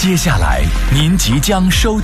接下来您即将收听